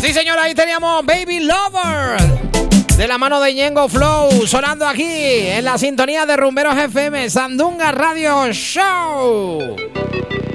Sí, señora, ahí teníamos Baby Lover de la mano de Ñengo Flow, sonando aquí en la sintonía de Rumberos FM, Sandunga Radio Show.